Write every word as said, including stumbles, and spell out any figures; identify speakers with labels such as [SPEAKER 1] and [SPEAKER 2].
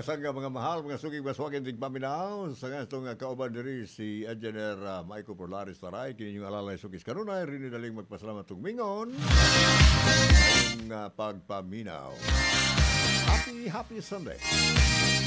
[SPEAKER 1] bukas ang mga mahal, mga suging baswagin dig paminaw. Sa nga itong kauban diri si Engineer uh, Maiko Porlaris Taray. Kini yung alalay sugis kanunay, rin daling magpasalamat tugmingon. Ang uh, pagpaminaw. Happy, happy Sunday.